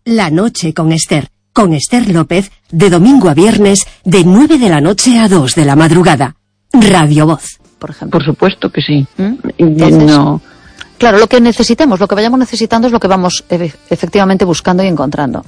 La noche con Esther López, de domingo a viernes, de 9 de la noche a 2 de la madrugada. Radio Voz. Por ejemplo. Por supuesto que sí. Entonces, no. Claro, lo que necesitemos, lo que vayamos necesitando es lo que vamos efectivamente buscando y encontrando.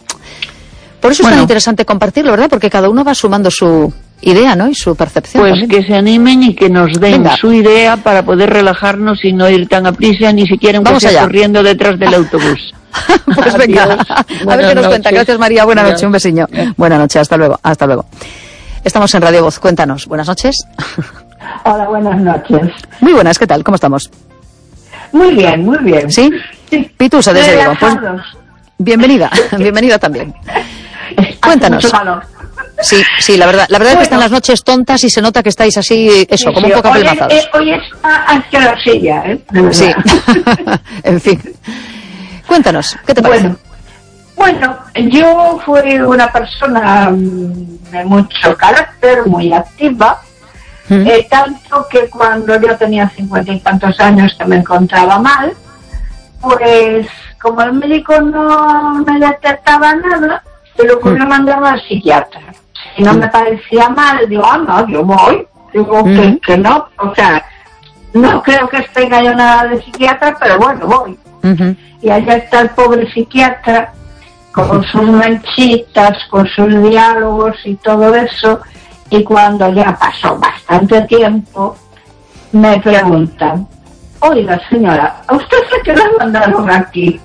Por eso es tan interesante compartirlo, ¿verdad? Porque cada uno va sumando su idea, ¿no? Y su percepción. Pues también. que se animen y que nos den su idea para poder relajarnos y no ir tan a prisa, ni siquiera corriendo detrás del autobús. Pues venga, a ver qué nos cuenta. Gracias, María. Buenas noches, un besiño. Buenas noches, hasta luego. Hasta luego. Estamos en Radio Voz, cuéntanos. Buenas noches. Hola, buenas noches. Muy buenas, ¿qué tal? ¿Cómo estamos? Muy bien, muy bien. ¿Sí? Pitusa, desde luego. Pues, bienvenida también. Cuéntanos. Sí, la verdad es que están las noches tontas y se nota que estáis así, eso, como un poco apelmazados. Hoy está asquerosilla, ¿eh? Sí, en fin. Cuéntanos, ¿qué te parece? Bueno, yo fui una persona de mucho carácter, muy activa, tanto que cuando yo tenía 50 y tantos años que me encontraba mal, pues como el médico no me detectaba nada, se le ocurrió mandarme al psiquiatra. Si no me parecía mal, digo, no, yo voy. Digo que no, o sea, no creo que tenga yo nada de psiquiatra, pero bueno, voy. Y allá está el pobre psiquiatra, con sus manchitas, con sus diálogos y todo eso, y cuando ya pasó bastante tiempo, me preguntan, oiga señora, ¿a usted se qué la mandaron aquí?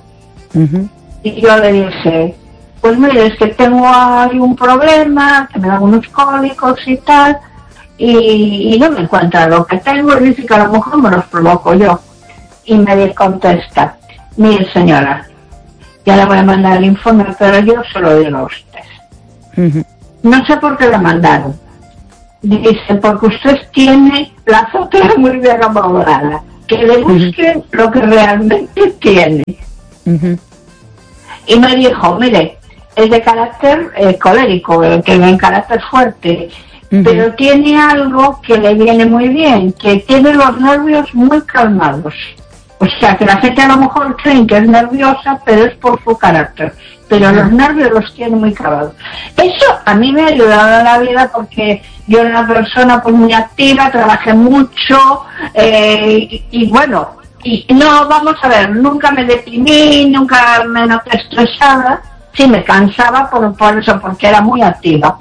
Y yo le dije, pues mire, es que tengo ahí un problema, que me dan unos cólicos y tal, y no me encuentra lo que tengo, y dice que a lo mejor me los provoco yo. Y me contesta, mire señora, ya le voy a mandar el informe, pero yo se lo digo a usted. No sé por qué le mandaron. Dice, porque usted tiene la azotea muy bien amoldada, que le busquen lo que realmente tiene. Y me dijo, mire, es de carácter colérico, que de carácter fuerte, pero tiene algo que le viene muy bien, que tiene los nervios muy calmados. O sea, que la gente a lo mejor cree que es nerviosa, pero es por su carácter. Pero los nervios los tiene muy calmados. Eso a mí me ha ayudado en la vida porque yo era una persona pues muy activa, trabajé mucho, y bueno, y no, vamos a ver, nunca me deprimí, nunca me noté estresada. Sí, me cansaba por eso, porque era muy activa.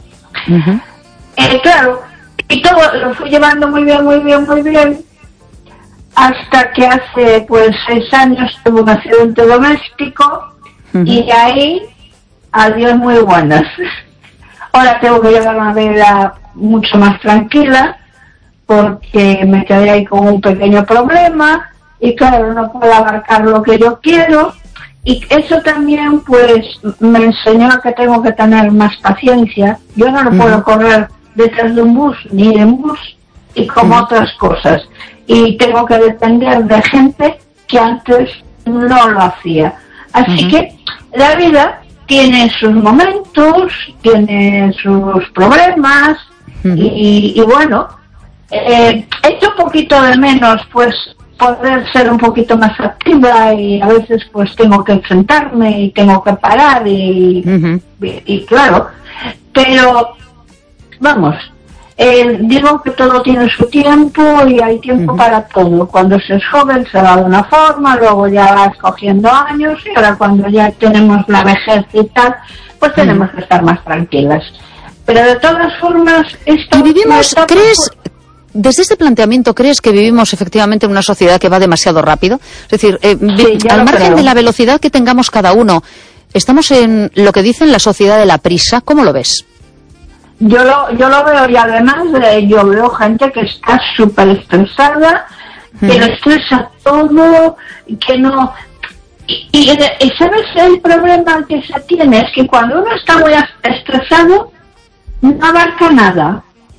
Claro, y todo lo fui llevando muy bien, hasta que hace pues 6 años tuve un accidente doméstico, y de ahí, adiós muy buenas. Ahora tengo que llevar una vida mucho más tranquila, porque me quedé ahí con un pequeño problema, y claro, no puedo abarcar lo que yo quiero. Y eso también, pues, me enseñó a que tengo que tener más paciencia. Yo no lo puedo correr detrás de un bus, ni en bus, y como otras cosas. Y tengo que depender de gente que antes no lo hacía. Así que la vida tiene sus momentos, tiene sus problemas, y bueno, echo un poquito de menos, pues, poder ser un poquito más activa, y a veces pues tengo que enfrentarme y tengo que parar y claro, pero vamos, digo que todo tiene su tiempo y hay tiempo para todo. Cuando se es joven se va de una forma, luego ya vas cogiendo años, y ahora cuando ya tenemos la vejez y tal, pues tenemos que estar más tranquilas. Pero de todas formas, esto... Y vivimos, ¿crees...? Desde este planteamiento, ¿crees que vivimos efectivamente en una sociedad que va demasiado rápido? Es decir, al margen de la velocidad que tengamos cada uno, ¿estamos en lo que dicen la sociedad de la prisa? ¿Cómo lo ves? Yo lo veo, y además yo veo gente que está súper estresada, que lo estresa todo, que no... Y ¿sabes el problema que se tiene? Es que cuando uno está muy estresado, no abarca nada.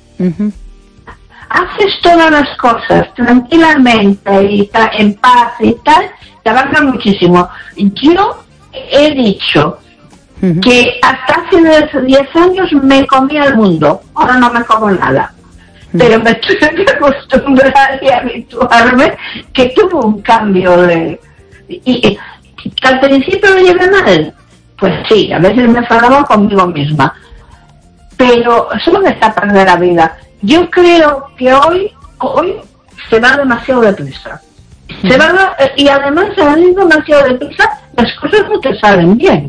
Haces todas las cosas tranquilamente y en paz y tal, te abarca muchísimo. Yo he dicho que hasta hace 10 años me comía el mundo, ahora no me como nada. Pero me tuve que acostumbrar y habituarme, que tuvo un cambio y al principio lo llevé mal, pues sí, a veces me enfadaba conmigo misma. Pero son etapas de la vida. Yo creo que hoy se va demasiado deprisa. Y además se van demasiado deprisa, las cosas no te salen bien.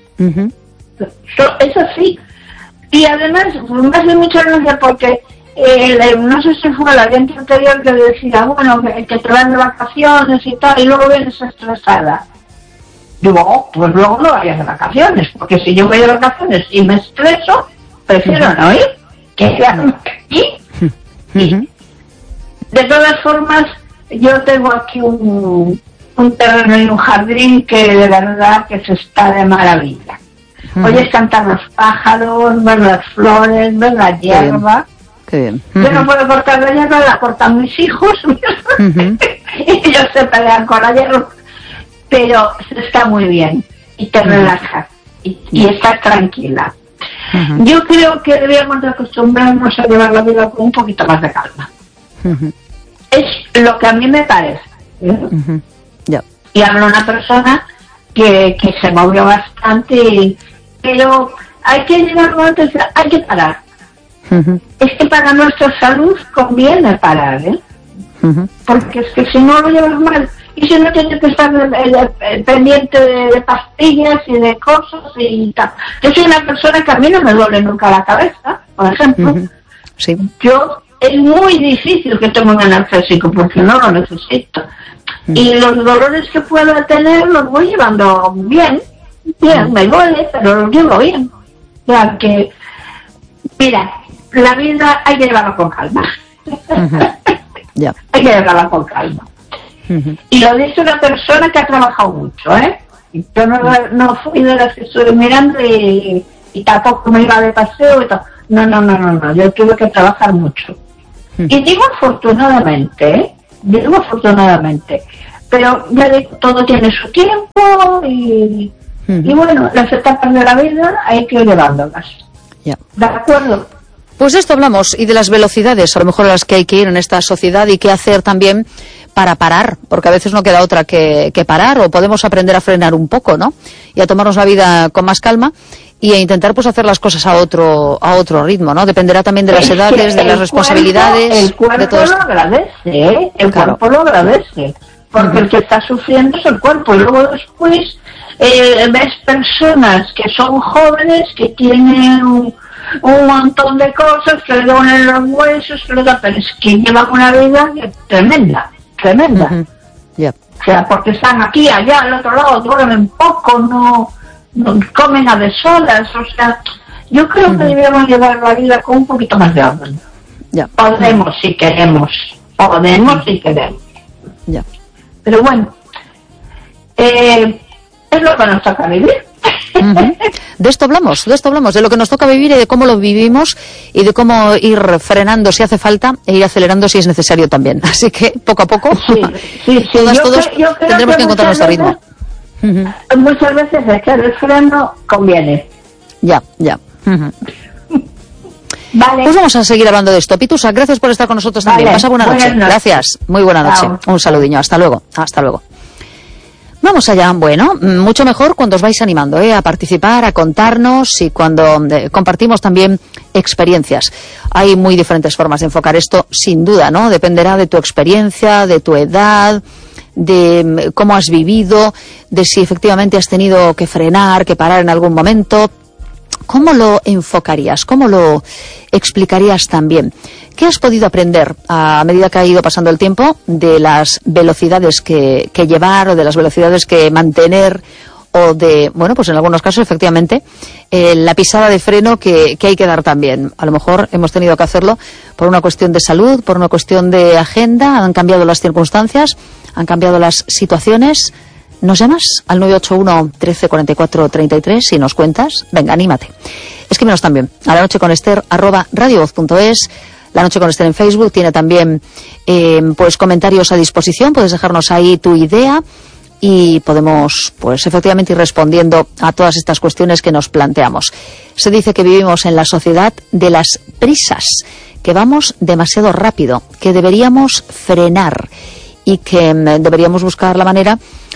Es así. Y además, me hace mucha gracia porque no sé si fue la gente anterior que decía, bueno, que te van de vacaciones y tal, y luego vienes estresada. Digo, pues luego no vayas de vacaciones, porque si yo voy de vacaciones y me estreso, prefiero no ir, que quedarme aquí. De todas formas, yo tengo aquí un terreno y un jardín que de verdad que se está de maravilla. Oyes cantar los pájaros, ver las flores, ver la hierba. Qué bien. Yo no puedo cortar la hierba, la cortan mis hijos. Y ellos se pelean con la hierba. Pero está muy bien. Y te relajas. Y estás tranquila. Yo creo que deberíamos de acostumbrarnos a llevar la vida con un poquito más de calma. Es lo que a mí me parece. Y hablo una persona que se movió bastante, pero hay que llevarlo antes, hay que parar. Es que para nuestra salud conviene parar, porque es que si no lo llevas mal, y si no tienes que estar pendiente de pastillas y de cosas y tal. Yo soy una persona que a mí no me duele nunca la cabeza, por ejemplo. Yo, es muy difícil que tome un analgésico porque no lo necesito. Y los dolores que pueda tener los voy llevando bien, me duele, pero los llevo bien. O sea que, mira, la vida hay que llevarla con calma. Hay que llevarla con calma. Y lo dice una persona que ha trabajado mucho, Yo no fui de las que estuve mirando y tampoco me iba de paseo y todo. No, yo tuve que trabajar mucho. Y digo afortunadamente, pero ya digo, todo tiene su tiempo y bueno, las etapas de la vida hay que ir llevándolas. ¿De acuerdo? Pues de esto hablamos, y de las velocidades, a lo mejor a las que hay que ir en esta sociedad, y qué hacer también para parar, porque a veces no queda otra que parar, o podemos aprender a frenar un poco, ¿no? Y a tomarnos la vida con más calma y a intentar pues hacer las cosas a otro ritmo, ¿no? Dependerá también de las edades, de las responsabilidades. El cuerpo lo agradece, cuerpo lo agradece, porque el que está sufriendo es el cuerpo, y luego después ves personas que son jóvenes, que tienen un montón de cosas, que le duelen los huesos, pero es que llevan una vida tremenda. O sea, porque están aquí, allá, al otro lado, duermen poco, no comen a deshoras, o sea, yo creo que deberíamos llevar la vida con un poquito más de orden. Podemos si queremos. Pero bueno, es lo que nos toca vivir. De esto hablamos, de lo que nos toca vivir y de cómo lo vivimos y de cómo ir frenando si hace falta e ir acelerando si es necesario también. Así que poco a poco, todos tendremos que encontrar nuestro ritmo. Muchas veces echar el freno conviene. Vale. Pues vamos a seguir hablando de esto. Pitusa, gracias por estar con nosotros también. Pasa buena noche. Gracias. Muy buena noche. Un saludiño. Hasta luego. Vamos allá. Bueno, mucho mejor cuando os vais animando a participar, a contarnos, y cuando compartimos también experiencias. Hay muy diferentes formas de enfocar esto, sin duda, ¿no? Dependerá de tu experiencia, de tu edad, de cómo has vivido, de si efectivamente has tenido que frenar, que parar en algún momento. ¿Cómo lo enfocarías? ¿Cómo lo explicarías también? ¿Qué has podido aprender a medida que ha ido pasando el tiempo de las velocidades que llevar, o de las velocidades que mantener, o de, bueno, pues en algunos casos efectivamente la pisada de freno que hay que dar también? A lo mejor hemos tenido que hacerlo por una cuestión de salud, por una cuestión de agenda, han cambiado las circunstancias, han cambiado las situaciones. ¿Nos llamas al 981 13 44 33 y nos cuentas? Venga, anímate. Escríbenos también a lanocheconester@radiovoz.es. La Noche con Ester en Facebook tiene también pues comentarios a disposición. Puedes dejarnos ahí tu idea y podemos pues efectivamente ir respondiendo a todas estas cuestiones que nos planteamos. Se dice que vivimos en la sociedad de las prisas, que vamos demasiado rápido, que deberíamos frenar y que deberíamos buscar la manera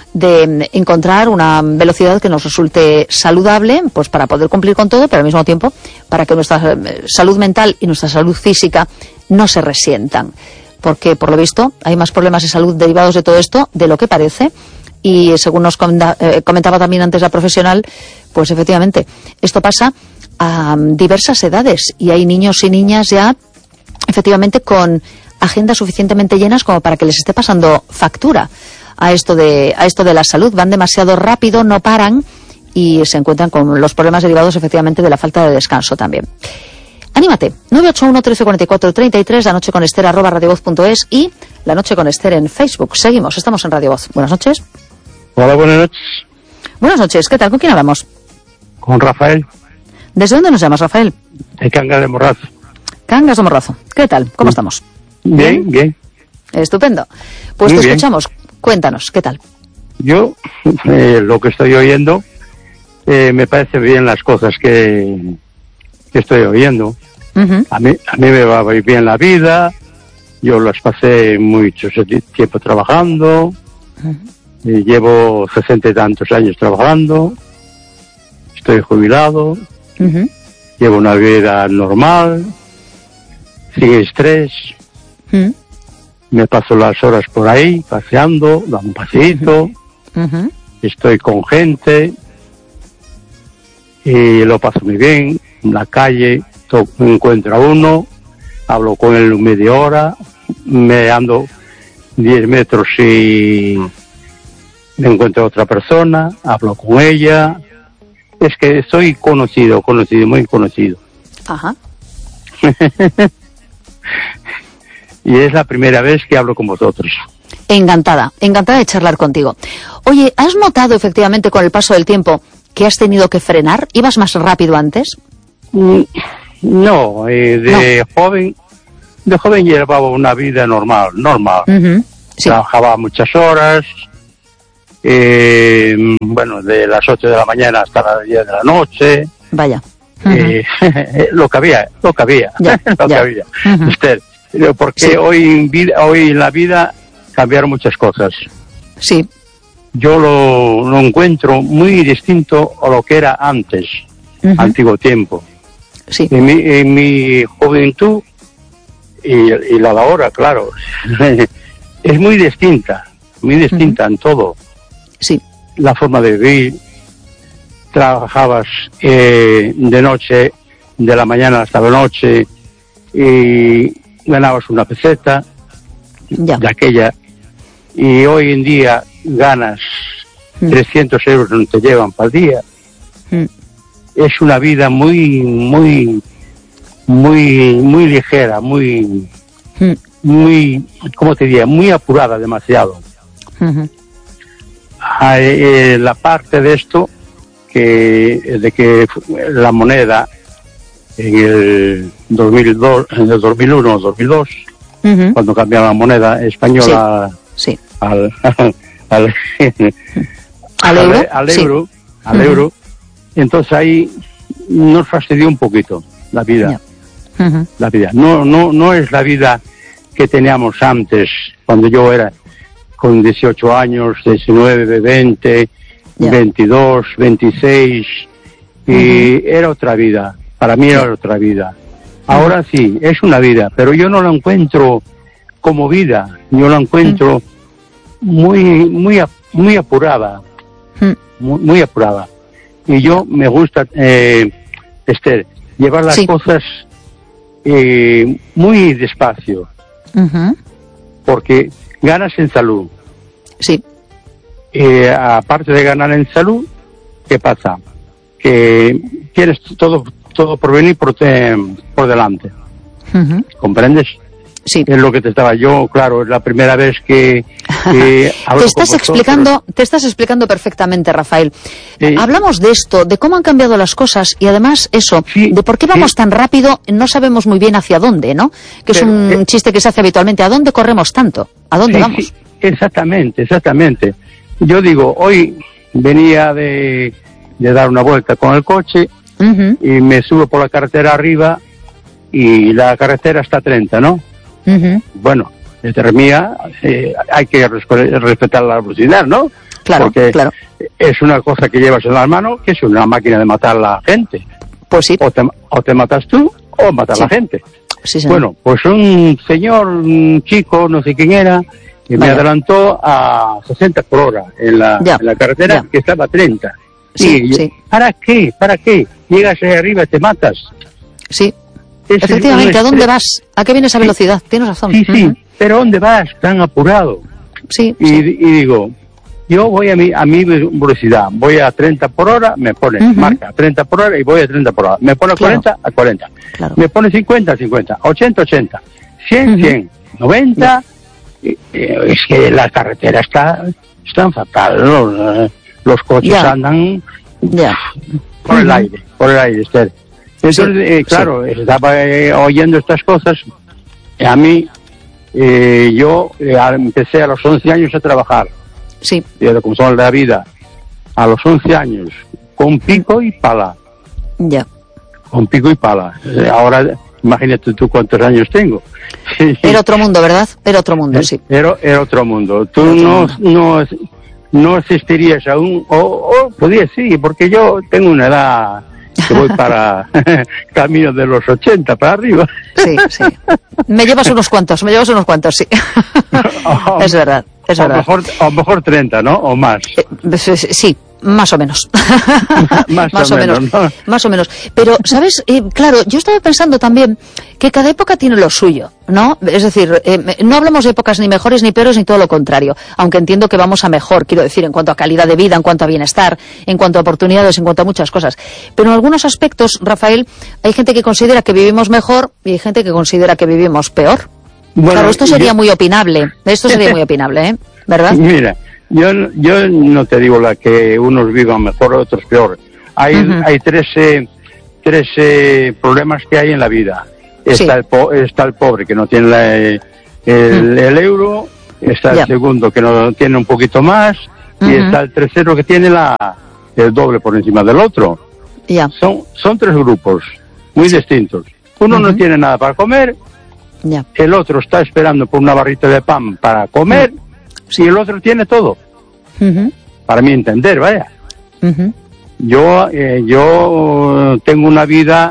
de encontrar una velocidad que nos resulte saludable, pues para poder cumplir con todo, pero al mismo tiempo para que nuestra salud mental y nuestra salud física no se resientan. Porque, por lo visto, hay más problemas de salud derivados de todo esto de lo que parece. Y según nos comentaba también antes la profesional, pues efectivamente, esto pasa a diversas edades. Y hay niños y niñas ya, efectivamente, con agendas suficientemente llenas como para que les esté pasando factura a esto de la salud. Van demasiado rápido, no paran y se encuentran con los problemas derivados, efectivamente, de la falta de descanso también. Anímate, 981 1344 33, La Noche con Ester, @radiovoz.es y La Noche con Ester en Facebook. Seguimos, estamos en Radio Voz. Buenas noches. Hola, buenas noches. Buenas noches, ¿qué tal? ¿Con quién hablamos? Con Rafael. ¿Desde dónde nos llamas, Rafael? De Cangas de Morrazo. Cangas de Morrazo. ¿Qué tal? ¿Cómo estamos? Bien. Estupendo. Pues muy te bien. escuchamos. Cuéntanos, ¿qué tal? Yo, lo que estoy oyendo, me parece bien las cosas que estoy oyendo. Uh-huh. A mí me va bien la vida, yo las pasé mucho tiempo trabajando, llevo 60 y tantos años trabajando, estoy jubilado, Uh-huh. llevo una vida normal, sin estrés, Uh-huh. me paso las horas por ahí, paseando, dando un paseíto, Uh-huh. estoy con gente y lo paso muy bien. En la calle me encuentro a uno, hablo con él media hora, me ando 10 metros y me encuentro a otra persona, hablo con ella. Es que soy conocido, muy conocido. Ajá. Y es la primera vez que hablo con vosotros. Encantada de charlar contigo. Oye, ¿has notado efectivamente con el paso del tiempo que has tenido que frenar? ¿Ibas más rápido antes? No, de joven llevaba una vida normal. Uh-huh. Sí. Trabajaba muchas horas, bueno, de las 8 de la mañana hasta las 10 de la noche. Vaya. Uh-huh. Lo que había. Ya, Lo que ya. había. Uh-huh. Usted, porque Sí. hoy en la vida cambiaron muchas cosas. Sí. Yo lo encuentro muy distinto a lo que era antes, Uh-huh. antiguo tiempo. Sí. En mi juventud y la de ahora, claro, es muy distinta en todo. Sí. La forma de vivir, trabajabas de noche, de la mañana hasta la noche, y ganabas una peseta Ya. de aquella, y hoy en día ganas 300 euros, no te llevan para el día. Mm. Es una vida muy ligera, muy, ¿cómo te diría? Muy apurada, demasiado. Uh-huh. La parte de esto, de que la moneda en el 2002, en el 2001 2002, Uh-huh. cuando cambiaba la moneda española Sí. al euro. euro, entonces ahí nos fastidió un poquito la vida. Ya. Uh-huh. La vida no es la vida que teníamos antes, cuando yo era con 18 años, 19, 20, Ya. 22, 26, y era otra vida, para mí era otra vida. Ahora sí, es una vida, pero yo no la encuentro como vida, yo la encuentro muy apurada, muy apurada. Y yo me gusta, Esther, llevar las Sí. cosas muy despacio, Uh-huh. porque ganas en salud. Sí. Aparte de ganar en salud, ¿qué pasa? Que tienes todo por venir por delante. Uh-huh. ¿Comprendes? Sí. Es lo que te estaba yo, claro, es la primera vez que hablo Te estás explicando perfectamente, Rafael. Hablamos de esto, de cómo han cambiado las cosas y además eso, Sí, de por qué vamos sí. tan rápido, no sabemos muy bien hacia dónde, ¿no? Que es Pero, un chiste que se hace habitualmente. ¿A dónde corremos tanto? ¿A dónde Sí, vamos? sí, exactamente. Yo digo, hoy venía de dar una vuelta con el coche Uh-huh. y me subo por la carretera arriba y la carretera está a 30, ¿no? Uh-huh. Bueno, desde mía hay que respetar la velocidad, ¿no? Claro, porque claro. es una cosa que llevas en las manos, que es una máquina de matar a la gente. Pues sí. O te matas tú o matas a la gente. Sí, señor. Bueno, pues un señor, un chico, no sé quién era, que me adelantó a 60 por hora en la carretera, que estaba a 30. Sí, sí. ¿Para qué? ¿Para qué? Llegas ahí arriba y te matas. Sí. Efectivamente, ¿a dónde vas? ¿A qué viene esa velocidad? Tienes razón. Sí, sí, pero ¿dónde vas? Tan apurado. Sí. Y digo, yo voy a mi velocidad, voy a 30 por hora, me pone, marca 30 por hora y voy a 30 por hora. Me pone 40 a 40. Claro. Me pone 50 a 50, 80 a 80, 100, 100, 90. Es que la carretera están fatal, los coches andan por el aire, Esther. Entonces, claro, estaba oyendo estas cosas. A mí, yo empecé a los 11 años a trabajar. Sí. Como son la vida, a los 11 años, con pico y pala. Ya. Con pico y pala. Ahora, imagínate tú cuántos años tengo. Era otro mundo, ¿verdad? Era otro mundo, sí. Era otro mundo. Tú no asistirías aún, o podías sí, porque yo tengo una edad que voy para camino de los 80 para arriba. Sí, sí. Me llevas unos cuantos, sí. Es verdad, es verdad. A lo mejor 30, ¿no? O más. Sí. Más o menos. Más o menos, ¿no? Más o menos. Pero, ¿sabes? Claro, yo estaba pensando también que cada época tiene lo suyo, ¿no? Es decir, no hablamos de épocas ni mejores ni peores ni todo lo contrario, aunque entiendo que vamos a mejor, quiero decir, en cuanto a calidad de vida, en cuanto a bienestar, en cuanto a oportunidades, en cuanto a muchas cosas. Pero en algunos aspectos, Rafael, hay gente que considera que vivimos mejor y hay gente que considera que vivimos peor. Bueno, claro, esto sería muy opinable. Esto sería muy opinable, ¿verdad? Mira. Yo no te digo la que unos vivan mejor, otros peor. Hay tres problemas que hay en la vida. Está el pobre que no tiene el euro, está el segundo que no tiene un poquito más, y está el tercero que tiene el doble por encima del otro. Son tres grupos muy distintos. Uno no tiene nada para comer, el otro está esperando por una barrita de pan para comer, y el otro tiene todo. Para mi entender, vaya. Yo tengo una vida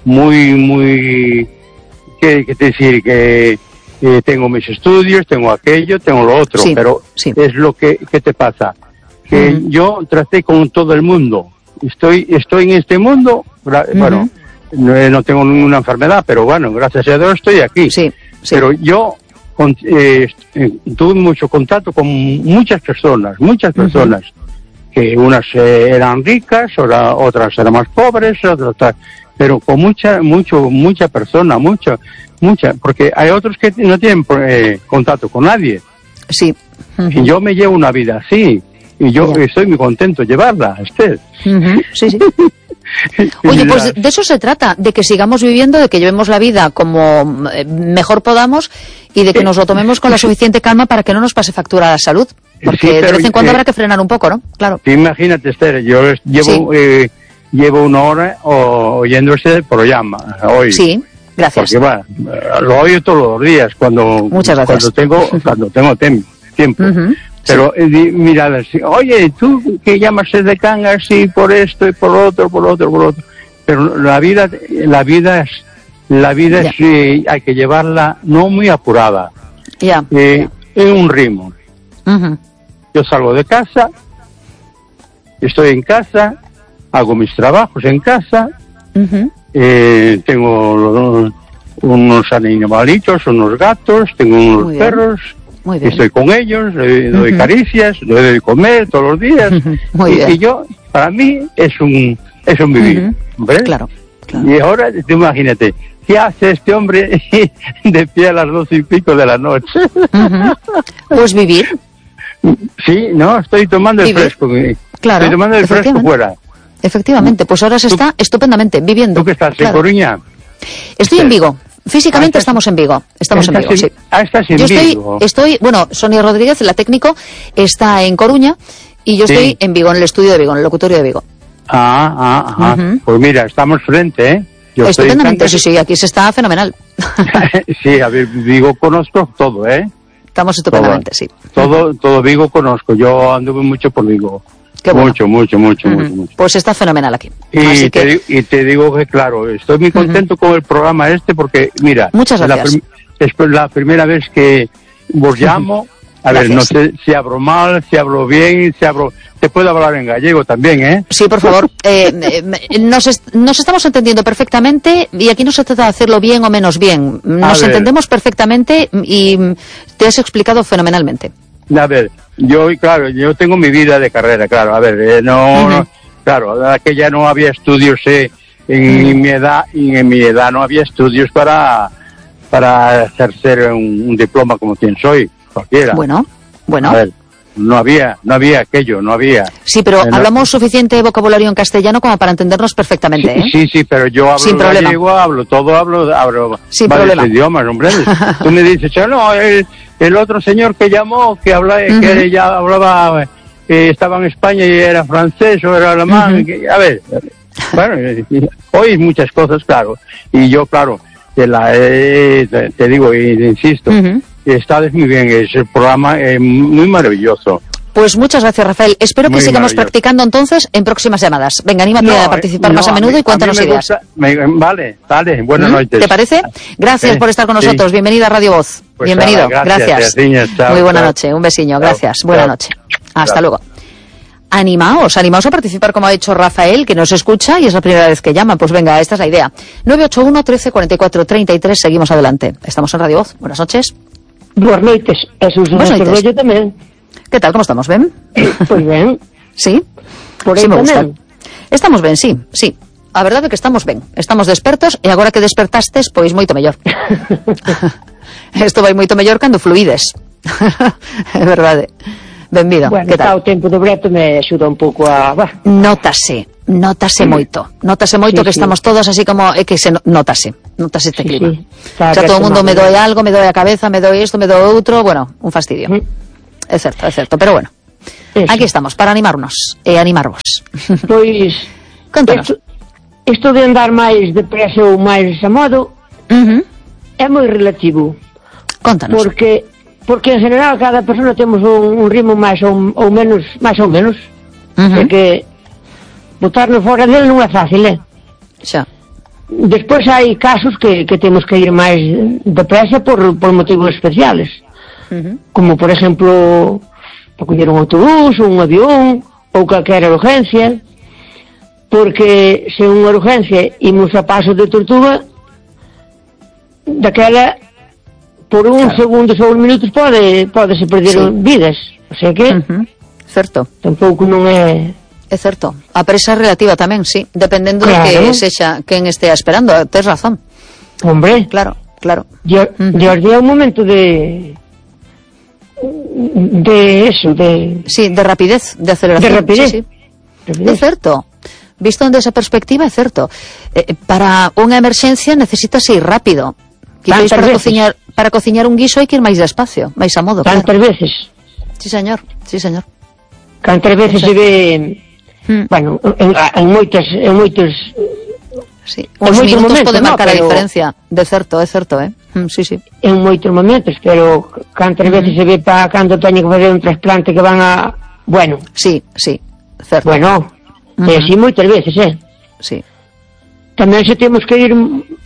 muy ¿qué decir? Que tengo mis estudios, tengo aquello, tengo lo otro, pero es lo que te pasa. Que yo traté con todo el mundo. Estoy en este mundo, bueno, no tengo ninguna enfermedad, pero bueno, gracias a Dios estoy aquí. Pero yo tuve mucho contacto con muchas personas, que unas eran ricas, otras eran más pobres, pero con mucha persona, mucha, porque hay otros que no tienen contacto con nadie. Sí. Y yo me llevo una vida así, y yo estoy muy contento llevarla, Esther. Sí. Oye, pues de eso se trata, de que sigamos viviendo, de que llevemos la vida como mejor podamos y de que nos lo tomemos con la suficiente calma para que no nos pase factura a la salud. Porque de vez en cuando habrá que frenar un poco, ¿no? Claro. Imagínate, Esther, yo llevo una hora oyendo este programa hoy. Sí, gracias. Porque lo oigo todos los días cuando tengo tiempo. Pero mira, oye, tú que llamas de Cangas y por esto y por otro. Pero la vida es hay que llevarla no muy apurada. En un ritmo. Yo salgo de casa, estoy en casa, hago mis trabajos en casa, tengo unos animalitos, unos gatos, tengo unos perros. Estoy con ellos, le doy caricias, le doy comer todos los días. Y yo, para mí, es un vivir. ¿Ves? Claro. Y ahora, imagínate, ¿qué hace este hombre de pie a las 12 y pico de la noche? Pues vivir. Sí, no, estoy tomando el fresco. Claro. Estoy tomando el fresco fuera. Efectivamente, pues ahora se está estupendamente viviendo. ¿Tú qué estás, en Coruña? Estoy en Vigo. Físicamente estamos en Vigo. Estás en Vigo. Bueno, Sonia Rodríguez, la técnico, está en Coruña y yo estoy en Vigo, en el estudio de Vigo, en el locutorio de Vigo. Pues mira, estamos frente, ¿eh? Estupendamente, sí, aquí se está fenomenal. Sí, a ver, Vigo conozco todo, ¿eh? Estamos estupendamente, sí. Todo Vigo conozco, yo anduve mucho por Vigo. Qué bueno. Mucho. Pues está fenomenal aquí. Y te digo que, claro, estoy muy contento con el programa porque, mira, muchas gracias. Es la primera vez que vos llamo. A ver, no sé si hablo mal, si hablo bien, te puedo hablar en gallego también, ¿eh? Sí, por favor. Nos estamos entendiendo perfectamente y aquí no se trata de hacerlo bien o menos bien. Nos entendemos perfectamente y te has explicado fenomenalmente. A ver, yo tengo mi vida de carrera, claro. A ver, claro, aquella no había estudios en mi edad no había estudios para ejercer un diploma como quien soy. Cualquiera. Bueno. A ver, no había aquello. Sí, pero hablamos suficiente vocabulario en castellano como para entendernos perfectamente, ¿eh? Sí, pero yo hablo sin problema. Gallego, hablo sin varios problema. idiomas, hombre. Tú me dices, no, el otro señor que llamó, que ya hablaba, estaba en España y era francés o era alemán. A ver, bueno, oís muchas cosas, claro. Y yo, claro, te digo y insisto, está muy bien, es el programa muy maravilloso. Pues muchas gracias, Rafael. Espero que sigamos practicando entonces en próximas llamadas. Venga, anímate a participar más a menudo y cuéntanos ideas. Vale, buenas noches. ¿Te parece? Gracias por estar con nosotros. Bienvenido a Radio Voz. Pues bienvenido. Gracias. Muy buena noche. Un besiño. Gracias. Buena noche. Hasta luego. Animaos a participar como ha dicho Rafael, que nos escucha y es la primera vez que llama. Pues venga, esta es la idea. 981 13 44 33, seguimos adelante. Estamos en Radio Voz. Buenas noches. Buenas noites. Buenas noites. Yo tamén. ¿Qué tal? ¿Cómo estamos? ¿Ben? Pois ben. ¿Sí? Por sí, me gusta. Estamos ben, sí. A verdade é que estamos ben. Estamos despertos e agora que despertastes, pois moito mellor. Isto vai moito mellor cando fluides. É verdade. Benvido. Bueno, que tal? O tempo do breto me axuda un pouco a... Notase moito. Notase moito que estamos todos así como... É que notase este clima. O sea, todo o mundo me doe algo, me doe a cabeza, me doe isto, me doe outro... Bueno, un fastidio. É certo, pero bueno. Aquí estamos, para animarnos e animarvos. Pois... Contanos. Isto de andar máis depresa ou máis a modo é moi relativo. Contanos. Porque en general cada persona temos un ritmo máis ou menos. É que botarnos fora dele non é fácil, Xa. Despois hai casos que temos que ir máis depresa por motivos especiales. Como, por exemplo, para coller un autobús, un avión ou calquera urgencia, porque se unha urgencia imos a paso de tortuga, daquela por segundos ou minutos podese perder vidas, o sea que certo. Tampouco non é... É certo. A presa é relativa tamén, sí, dependendo de que sexa quen estea esperando, tes razón. Hombre, claro. Dios día un momento de eso, sí, de rapidez, de aceleración. De rapidez. Sí. É certo. Visto desde esa perspectiva, é certo. Para unha emerxencia necesitas ir rápido. Quizás para cociñar un guiso hai que ir máis despacio, máis a modo. Tantas veces. Sí, señor. Cantas veces se ve... Bueno, en moitos... Sí, os minutos poden marcar a diferencia. De certo, é certo, sí. En moitos momentos, pero cantas veces se ve para cando teñe que fazer un trasplante que van a... Bueno. Sí, certo. Bueno, é así moitas veces, Sí. Tamén se temos que ir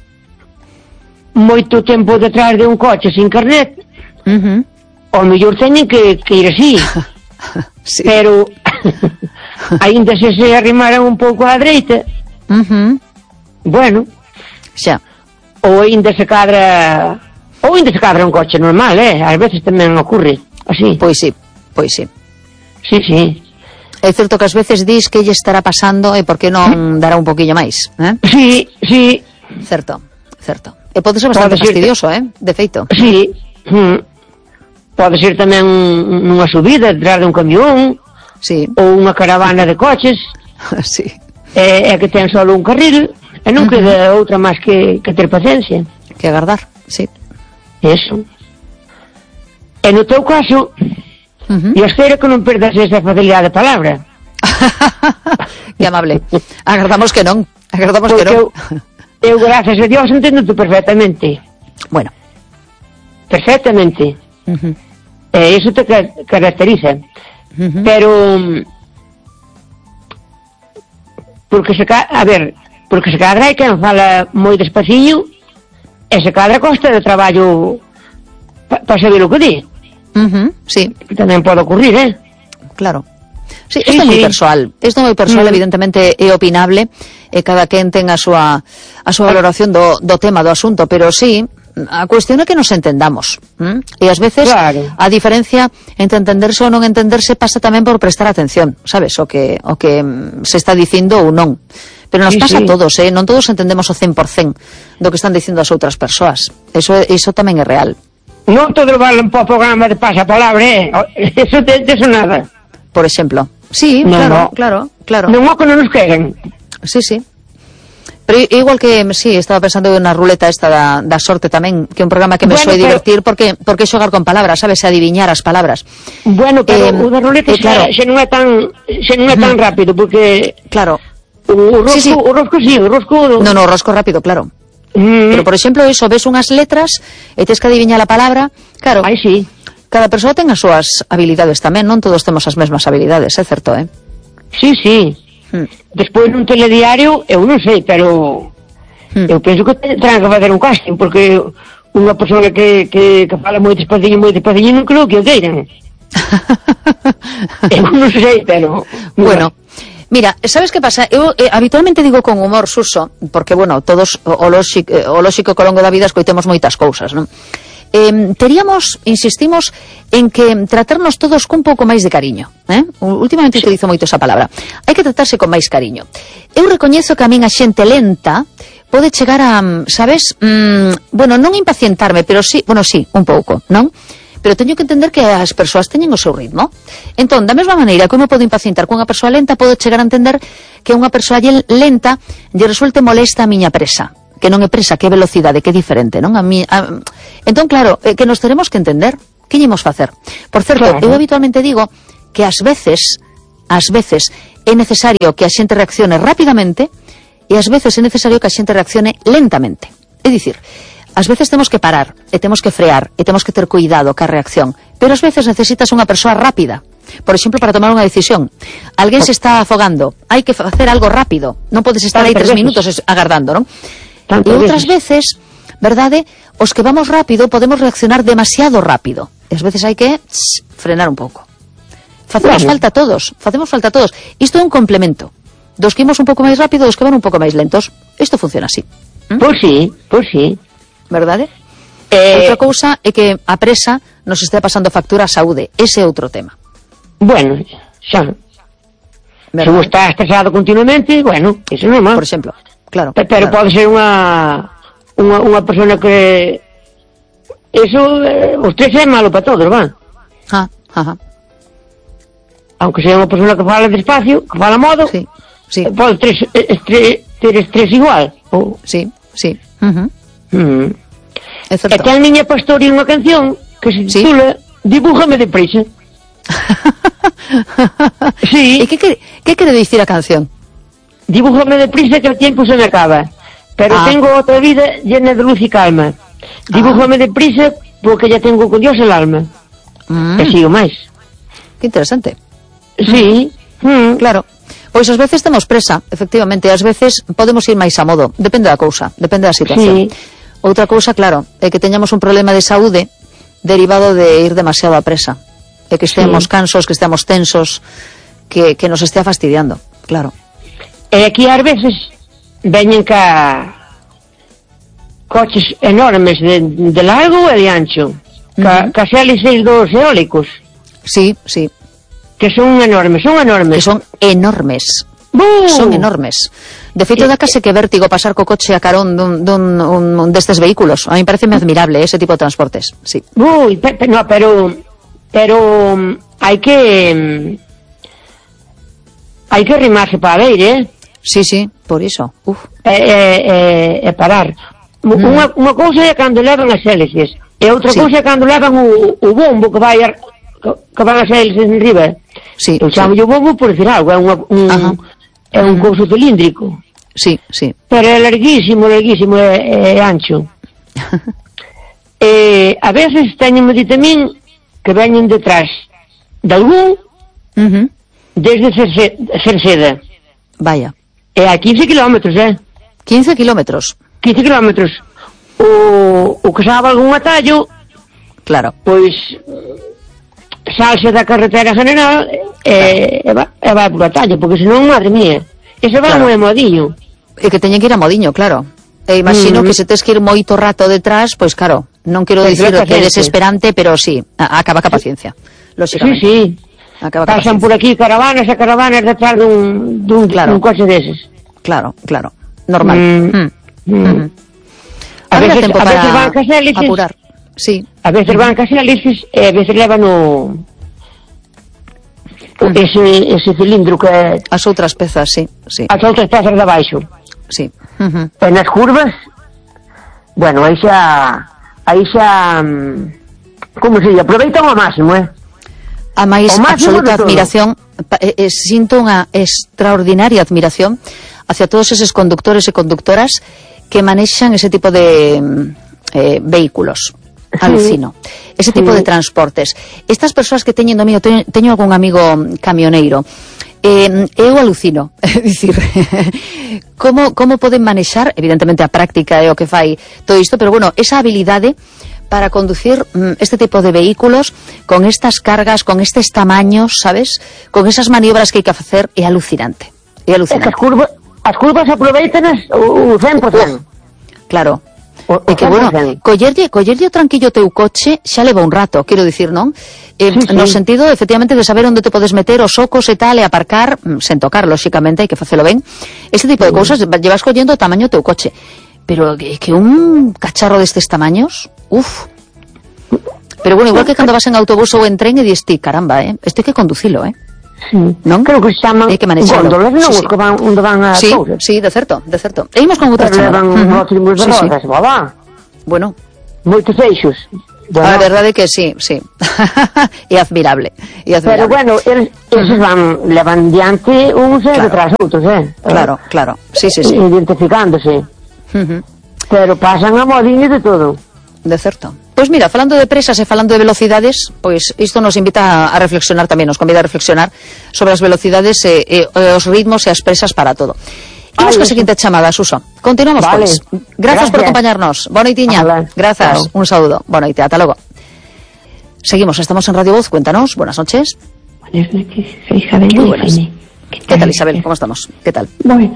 moito tempo detrás de un coche sin carnet, o mellor teñen que ir así. Sí. Pero aínda se arrimaran un pouco á dereita, bueno, xa. Ou aínda se cadra un coche normal, ás veces tamén ocurre así. Pois sí. Sí. É certo que ás veces dis que lle estará pasando e por que non dará un poquillo máis, Sí. Certo. E pode ser bastante fastidioso, de feito. Sí. Pode ser tamén nunha subida detrás de un camión, ou unha caravana de coches. Sí. É que ten só un carril e non queda outra máis que ter paciencia. Que agardar, sí. Eso. E no teu caso, e espero que non perdas esa facilidade de palabra. Que amable. Agardamos que non. Eu, gracias a Dios, entendo-te perfectamente. Bueno. Perfectamente. Eso te caracteriza. Pero porque se cadra hai quen fala moi despaciño e se cadra costa de traballo para saber o que di. Sí. Tamén pode ocurrir, Claro. Sí, isto é moi persoal. Isto é moi persoal, evidentemente é opinable, e cada quen ten a súa valoración do tema, do asunto, pero sí, a cuestión é que nos entendamos. E ás veces a diferencia entre entenderse ou non entenderse pasa tamén por prestar atención, sabes, o que se está dicindo ou non. Pero nos pasa a todos, non todos entendemos o 100% do que están dicindo as outras persoas. Eso tamén é real. Non todo vale para o programa de pasapalabra, eso nada. Por exemplo. Sí, claro. Non o que non nos queren. Sí. Pero igual que, sí, estaba pensando na ruleta esta da sorte tamén, que é un programa que me soe divertir porque xogar con palabras, sabes, adiviñar as palabras. Bueno, pero o da ruleta xa non é tan rápido, porque claro. O rosco sí. No, o rosco rápido, claro. Pero, por exemplo, eso, ves unhas letras e tes que adiviñar a palabra, claro. Ai, sí. Cada persoa ten as súas habilidades tamén, non todos temos as mesmas habilidades, é certo, Sí. Despois nun telediario, eu non sei, pero eu penso que terán que fazer un casting, porque unha persona que fala moi despaciño non creo que o queiran. Eu non sei, pero... Bueno, mira, sabes que pasa? Eu habitualmente digo con humor, Suso, porque, bueno, todos o lóxico que ao longo da vida escoitemos moitas cousas, non? Insistimos en que tratarnos todos cun pouco máis de cariño, últimamente utilizo moito esa palabra. Hai que tratarse con máis cariño. Eu recoñezo que a min a xente lenta pode chegar a, sabes, bueno, non impacientarme, pero sí, un pouco, non? Pero teño que entender que as persoas teñen o seu ritmo. Entón, da mesma maneira que eu me podo impacientar con unha persoa lenta, podo chegar a entender que unha persoa lenta lle resulte molesta a miña presa. Que non é presa, que é velocidade, que é diferente, non? Entón, claro, que nos teremos que entender. Que ímos facer? Por certo, eu habitualmente digo que ás veces é necesario que a xente reaccione rapidamente e ás veces é necesario que a xente reaccione lentamente. É dicir, ás veces temos que parar, e temos que frear, e temos que ter cuidado ca reacción, pero ás veces necesitas unha persoa rápida. Por exemplo, para tomar unha decisión. Alguén se está afogando, hai que facer algo rápido, non podes estar aí 3 minutos agardando, non? E outras veces, verdade, os que vamos rápido podemos reaccionar demasiado rápido. E ás veces hai que frenar un pouco. Facemos falta a todos. Isto é un complemento. Dos que imos un pouco máis rápido, dos que van un pouco máis lentos. Isto funciona así. Pois sí. Verdade? Outra cousa é que a presa nos está pasando factura a saúde. Ese é outro tema. Bueno, xa. Se vos está estresado continuamente, bueno, iso non é mal. Por exemplo. Claro. Pero pode ser unha persona que eso o estrés é malo para todos, va. Aunque sea unha persona que fala despacio, que fala modo, sí. Pode ter estrés igual. Sí. É certo. E ten Niña Pastori unha canción que se titula Dibújame deprisa. Sí. E que quere dicir a canción? Dibújame deprisa que o tiempo se me acaba, pero tengo outra vida llena de luz y calma. Dibújame deprisa porque ya tengo con Dios el alma. E sigo máis. Que interesante. Sí. Claro. Pois ás veces temos presa, efectivamente, ás veces podemos ir máis a modo, depende da cousa, depende da situación. Outra cousa, claro, é que teñamos un problema de saúde derivado de ir demasiado a presa, e que estemos cansos, que estemos tensos, que nos estea fastidiando, claro. E aquí ás veces veñen coches enormes de largo e de ancho, cas hélices dos eólicos. Sí. Que son enormes. Que son enormes. Son enormes. De feito, dá case que vértigo pasar co coche a carón dun destes vehículos. A mí pareceme admirable ese tipo de transportes, sí. Pero hai que rimarse para ver, Sí, por iso. E parar. Unha cousa é cando levan as hélices, e outra cousa é cando levan o bombo que van as hélices en riba. Eu chamo o bombo por decir algo, é un couso cilíndrico. Sí. Pero é larguísimo e ancho. A veces teñenme dito a min que veñen detrás de algún desde Cerceda. Vaya. A 15 kilómetros, 15 kilómetros. 15 kilómetros. O que sabe algún atallo, claro, pois salse da carretera general e vai por atallo, porque senón, madre mía, ese vai moi modiño. E que teñen que ir a modiño, claro. E imagino que se tes que ir moito rato detrás, pois claro, non quero dicir que é desesperante, pero sí, acaba ca paciencia, lóxicamente. Sí. Pasan por aquí caravanas e caravanas detrás dun coche deses. Claro, normal. A veces tempo para van cas hélices, apurar. Sí. A veces van cas hélices e a veces levan ese cilindro que as outras pezas, sí. As outras pezas de abaixo. Sí. E nas curvas, bueno, aí xa como se dice, aproveitan ao máximo, A máis absoluta admiración, sinto unha extraordinaria admiración hacia todos eses conductores e conductoras que manexan ese tipo de vehículos. Alucino. Ese tipo de transportes. Estas persoas que teñen dominio, teño algún amigo camioneiro, eu alucino, é dicir, como poden manexar, evidentemente a práctica é o que fai todo isto, pero bueno, esa habilidade para conducir este tipo de vehículos con estas cargas, con estes tamaños, sabes, con esas maniobras que hai que facer, é alucinante. É alucinante. As curvas aproveitanas o 100%. Claro. E que, bueno, collerlle o tranquillo teu coche xa leva un rato, quero dicir, non? No sentido, efectivamente, de saber onde te podes meter os socos e tal, e aparcar, sen tocar, lóxicamente, hai que facelo ben. Ese tipo de cousas, llevas collendo o tamaño teu coche. Pero que un cacharro destes tamaños, Pero bueno, igual que cando vas en autobús ou en tren e dis ti, caramba, este hai que conducilo, non? Creo que se chaman góndolas, non? Sí. Onde van a cousas. Sí, de certo. E imos con outra chamada. Levan ótimos de rodas, babá. Bueno. Moitos eixos. A verdade é que sí. É admirable. Pero bueno, eles levan diante uns e detrás outros, Claro. Sí. Identificándose. Pero pasan a modinho de todo. De certo. Pois mira, falando de presas e falando de velocidades, pois isto nos invita a reflexionar tamén, nos convida a reflexionar sobre as velocidades e os ritmos e as presas para todo. Imos ca seguinte chamada, Suso. Continuamos, pois. Gracias por acompañarnos. Boa noitiña. Grazas. Un saúdo. Boa noite. Ata logo. Seguimos, estamos en Radio Voz. Cuéntanos. Buenas noches. Buenas noches. Soy Isabel. Muy buenas. ¿Qué tal, Isabel? ¿Cómo estamos? ¿Qué tal? Bueno.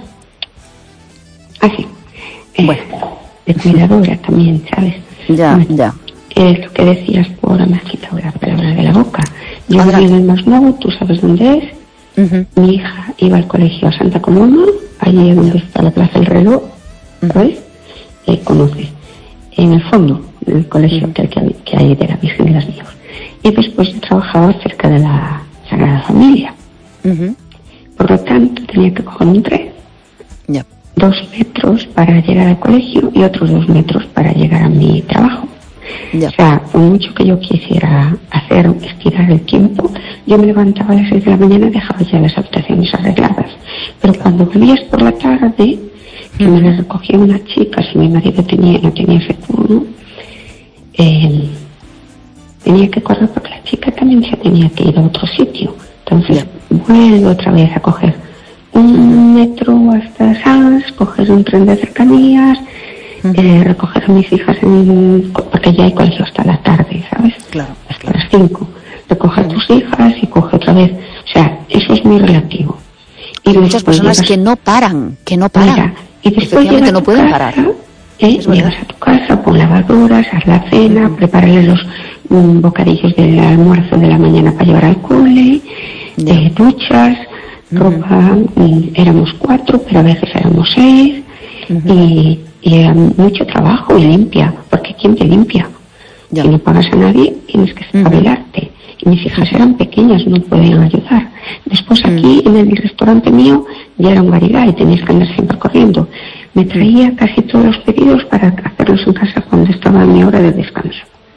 Así. Bueno. De cuidadora también, ¿sabes? Ya. Es lo que decías por me has quitado la palabra de la boca. Yo viví en el Masnou, tú sabes dónde es. Mi hija iba al colegio a Santa Coloma, allí donde está la Plaza del Reloj, ¿sabes? Conoces. En el fondo del colegio que hay de la Virgen de las Nieves. Y después yo trabajaba cerca de la Sagrada Familia. Por lo tanto, tenía que coger un tren. 2 metros para llegar al colegio y otros 2 metros para llegar a mi trabajo. O sea, por mucho que yo quisiera estirar el tiempo, yo me levantaba a las 6 de la mañana y dejaba ya las habitaciones arregladas. Pero cuando volvías por la tarde, que me las recogía una chica, si mi marido no tenía ese turno, tenía que correr porque la chica también se tenía que ir a otro sitio. Entonces vuelvo otra vez a coger 1 metro hasta Sans, coger un tren de cercanías, recoger a mis hijas porque ya hay colegio hasta la tarde, ¿sabes? Claro. Hasta las 5. Recoger a tus hijas y coge otra vez. O sea, eso es muy relativo. Y muchas personas que no paran. Mira, y después efectivamente no pueden parar. Llegas a tu casa, pon lavadoras, haz la cena, prepárale los bocadillos del almuerzo de la mañana para llevar al cole, duchas, ropa, éramos 4, pero a veces éramos 6, y era mucho trabajo y limpia, porque ¿quién te limpia? Si no pagas a nadie, tienes que espabilarte. Y mis hijas eran pequeñas, no podían ayudar. Después aquí, en el restaurante mío, ya era un variedad y tenías que andar siempre corriendo. Me traía casi todos los pedidos para hacerlos en casa cuando estaba en mi hora de descanso.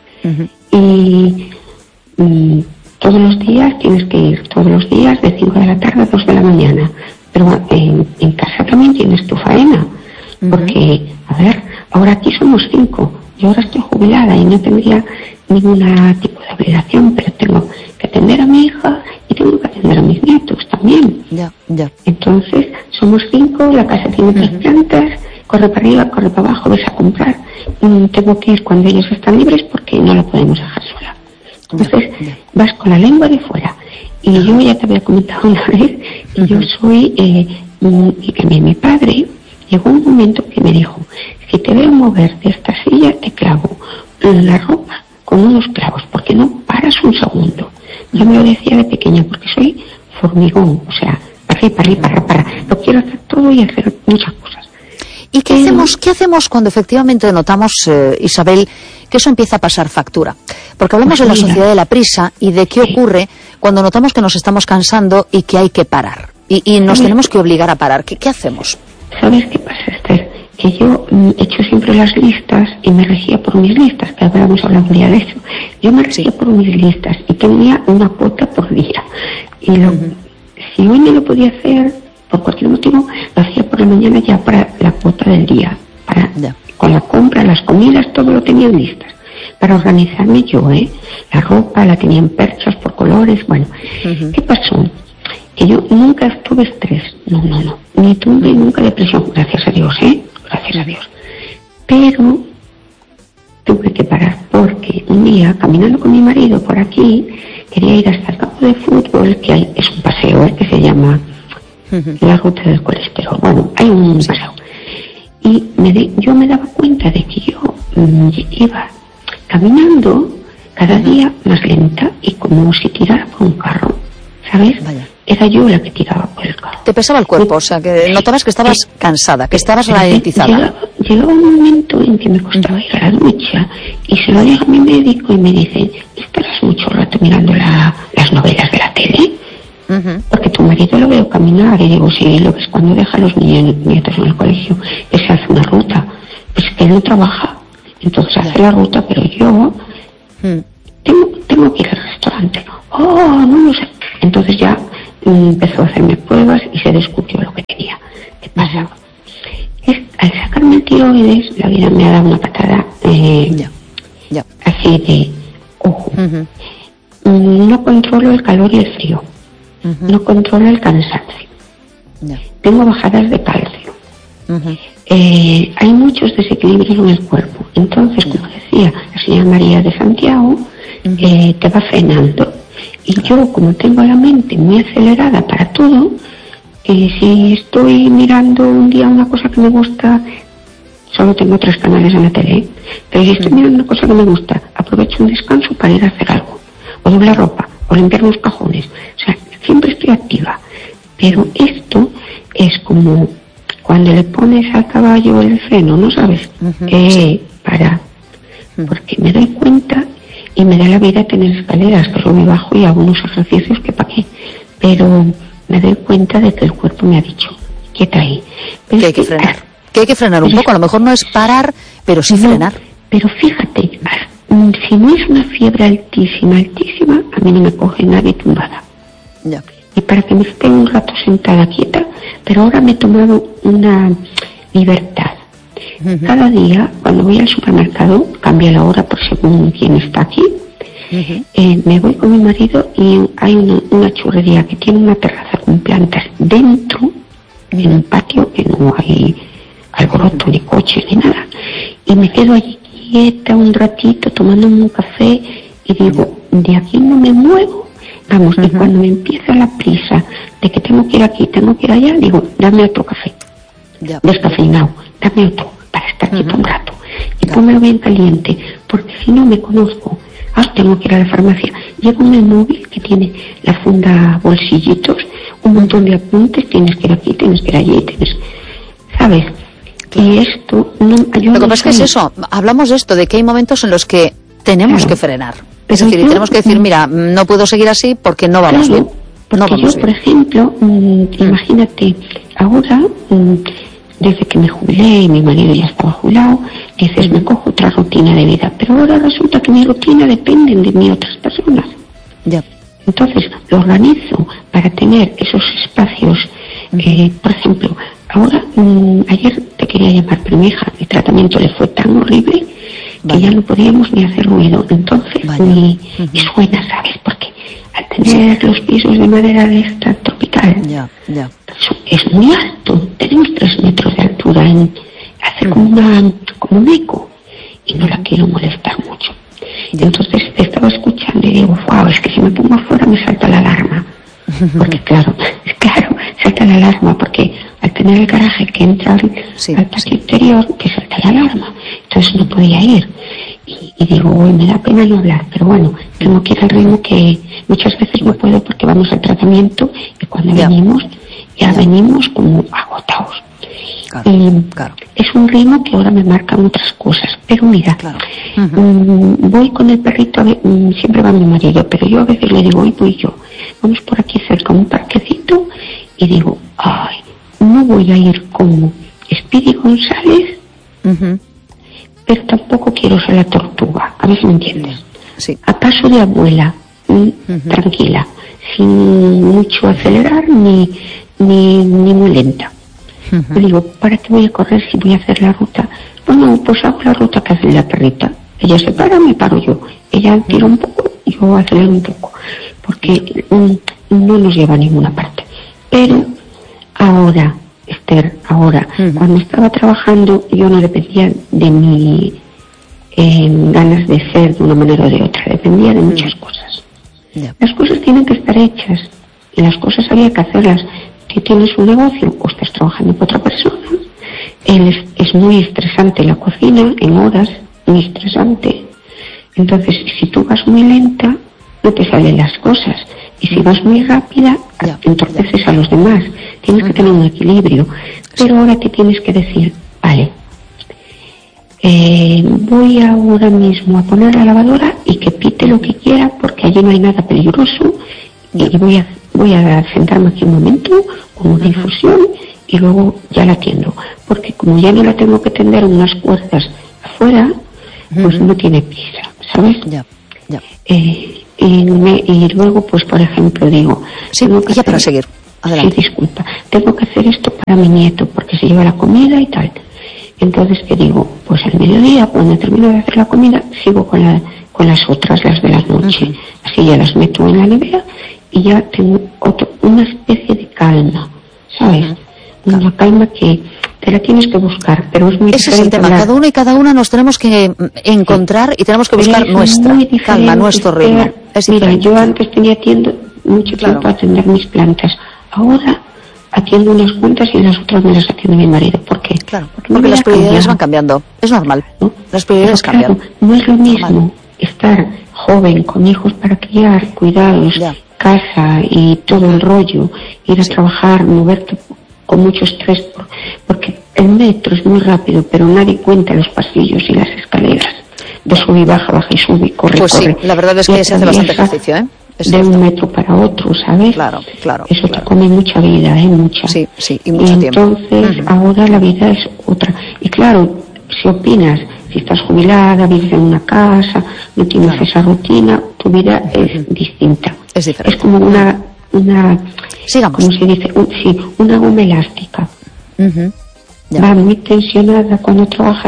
Y todos los días tienes que ir, todos los días de 5 de la tarde a 2 de la mañana. Pero en casa también tienes tu faena. Porque, a ver, ahora aquí somos 5. Yo ahora estoy jubilada y no tendría ningún tipo de jubilación, pero tengo que atender a mi hija y tengo que atender a mis nietos también. Ya. Entonces, somos 5, la casa tiene 3 plantas, corre para arriba, corre para abajo, ves a comprar. Tengo que ir cuando ellos están libres porque no la podemos dejar sola. Entonces, vas con la lengua de fuera. Y yo ya te había comentado una vez que yo soy, y que mi padre llegó un momento que me dijo, si te veo mover de esta silla, te clavo la ropa con unos clavos, porque no paras un segundo. Yo me lo decía de pequeña, porque soy formigón, o sea, para. Lo quiero hacer todo y hacer muchas cosas. ¿Y qué hacemos cuando efectivamente notamos, Isabel, que eso empieza a pasar factura? Porque hablamos de la sociedad de la prisa y de qué ocurre cuando notamos que nos estamos cansando y que hay que parar. Y nos tenemos que obligar a parar. ¿Qué hacemos? ¿Sabes qué pasa, Esther? Que yo he hecho siempre las listas y me regía por mis listas, que habíamos hablado un día de eso. Yo me regía por mis listas y tenía una cuota por día. Y si hoy no lo podía hacer, por cualquier motivo, lo hacía por la mañana ya para la cuota del día. Con la compra, las comidas, todo lo tenía en listas. Para organizarme yo, la ropa la tenía en perchas por colores, bueno. ¿Qué pasó? Que yo nunca tuve estrés, no, ni tuve nunca depresión, gracias a Dios, gracias a Dios. Pero tuve que parar porque un día, caminando con mi marido por aquí, quería ir hasta el campo de fútbol, que hay, es un paseo, que se llama la ruta del colesterol. Bueno, hay un paseo. Y yo me daba cuenta de que yo iba caminando cada día más lenta y como si tirara por un carro, ¿sabes? Vaya. Era yo la que tiraba por el carro. Te pesaba el cuerpo, o sea, que notabas que estabas cansada, que estabas ralentizada. Llegaba un momento en que me costaba ir a la ducha y se lo digo a mi médico y me dice, ¿estarás mucho rato mirando las novelas de la tele? Porque tu marido lo veo caminar y digo, sí, lo ves cuando deja a los nietos en el colegio, que se hace una ruta. Pues que él no trabaja, entonces hace la ruta, pero yo tengo que ir al restaurante. No lo sé. Entonces ya empezó a hacerme pruebas y se descubrió lo que tenía. ¿Qué pasa? Al sacarme el tiroides, la vida me ha dado una patada así de ojo. No controlo el calor y el frío. No controlo el cansancio. Tengo bajadas de calcio. Hay muchos desequilibrios en el cuerpo. Entonces, como decía la señora María de Santiago, te va frenando. Y yo, como tengo la mente muy acelerada para todo, si estoy mirando un día una cosa que me gusta, solo tengo 3 canales en la tele, pero si estoy mirando una cosa que me gusta, aprovecho un descanso para ir a hacer algo, o doblar ropa, o limpiar los cajones. O sea, siempre estoy activa. Pero esto es como cuando le pones al caballo el freno, ¿no sabes? Para. Porque me doy cuenta y me da la vida tener escaleras, que subo y bajo y hago unos ejercicios que para qué. Pero me doy cuenta de que el cuerpo me ha dicho, quieta ahí. Pero que hay que frenar. Que hay que frenar un poco, a lo mejor no es parar, pero sí frenar. Pero fíjate, si no es una fiebre altísima, a mí no me coge nadie tumbada. Y para que me esté un rato sentada quieta, pero ahora me he tomado una libertad. Cada día, cuando voy al supermercado, cambia la hora por según quién está aquí. Me voy con mi marido y hay una churrería que tiene una terraza con plantas dentro, en un patio que no hay alboroto, ni coches, ni nada. Y me quedo allí quieta un ratito tomándome un café y digo, de aquí no me muevo. Vamos, y cuando me empieza la prisa de que tengo que ir aquí, tengo que ir allá, digo, dame otro café. Descafeinado, dame otro, para estar quieto un rato. Y pónmelo bien caliente, porque si no me conozco. Tengo que ir a la farmacia. Llevo un móvil que tiene la funda bolsillitos, un montón de apuntes, tienes que ir aquí, tienes que ir allí, ¿sabes? Y esto no ayuda. Lo que pasa es que es eso, hablamos de esto, de que hay momentos en los que tenemos que frenar. Es decir, y tenemos que decir, mira, no puedo seguir así porque no vamos bien. Porque yo, por ejemplo, imagínate, ahora, desde que me jubilé y mi marido ya estaba jubilado, dices, me cojo otra rutina de vida. Pero ahora resulta que mi rutina dependen de mí otras personas. Entonces, lo organizo para tener esos espacios. Por ejemplo, ahora, ayer te quería llamar, pero mi hija, el tratamiento le fue tan horrible que ya no podíamos ni hacer ruido. Entonces ni suena, ¿sabes? Porque al tener los pisos de madera de esta tropical, es muy alto. Tenemos 3 metros de altura, hace como un eco, y no la quiero molestar mucho. Entonces te estaba escuchando y digo, wow, es que si me pongo afuera me salta la alarma. Porque claro, salta la alarma, porque al tener el garaje que entra al patio interior, te salta la alarma. Entonces no podía ir. Y digo, uy, me da pena no hablar, pero bueno, tengo que ir al ritmo que muchas veces no puedo porque vamos al tratamiento y cuando venimos como agotados. Es un ritmo que ahora me marcan otras cosas, pero mira, voy con el perrito, siempre va mi marido, pero yo a veces le digo, hoy voy yo, vamos por aquí cerca a un parquecito, y digo, ay, no voy a ir como Speedy González, pero tampoco quiero ser la tortuga, a ver si me entiendes. A paso de abuela, tranquila, sin mucho acelerar ni muy lenta. Le digo, ¿para qué voy a correr si voy a hacer la ruta? Bueno, pues hago la ruta que hace la perrita. Ella se para, me paro yo. Ella tira un poco, yo acelero un poco. Porque no nos lleva a ninguna parte. Pero ahora, Esther, cuando estaba trabajando, yo no dependía de mi ganas de ser de una manera o de otra. Dependía de muchas cosas. Las cosas tienen que estar hechas. Y las cosas había que hacerlas. Si tienes un negocio o estás trabajando para otra persona, es muy estresante la cocina, en horas, muy estresante. Entonces, si tú vas muy lenta, no te salen las cosas. Y si vas muy rápida, entorpeces a los demás. Tienes que tener un equilibrio. Pero ahora te tienes que decir, vale, voy ahora mismo a poner la lavadora y que pite lo que quiera porque allí no hay nada peligroso y voy a sentarme aquí un momento con una infusión y luego ya la atiendo, porque como ya no la tengo que tender en unas cuerdas afuera, pues no tiene prisa, ¿sabes? Y luego, pues por ejemplo, digo, para seguir, adelante. Sí, disculpa, tengo que hacer esto para mi nieto porque se lleva la comida y tal. Entonces, ¿qué digo? Pues al mediodía, cuando termino de hacer la comida, sigo con las otras, las de la noche. Así ya las meto en la nevera y ya tengo una especie de calma, ¿sabes? Una calma que te la tienes que buscar, pero es muy diferente. Ese es el tema, cada uno y cada una nos tenemos que encontrar y tenemos que buscar nuestra calma, nuestro ritmo. Mira, yo antes tenía mucho tiempo a atender mis plantas, ahora atiendo unas cuantas y las otras me las atiende mi marido. ¿Por qué? Porque las prioridades van cambiando, es normal, ¿no? Las prioridades cambian. No es lo mismo estar joven, con hijos para criar, cuidados, casa y todo el rollo, ir a trabajar, moverte con mucho estrés, porque el metro es muy rápido, pero nadie cuenta los pasillos y las escaleras de sube y baja, baja y sube, corre, pues corre. Sí, la verdad es que se hace bastante ejercicio, ¿eh? De un metro para otro, ¿sabes? Claro. Eso te come mucha vida, mucha. Sí, y mucho tiempo. Entonces, ahora la vida es otra. Y claro, si opinas, si estás jubilada, vives en una casa, no tienes esa rutina, tu vida es distinta. Es diferente. Es como una sigamos. ¿Cómo se dice? Una goma elástica. Va muy tensionada cuando trabajas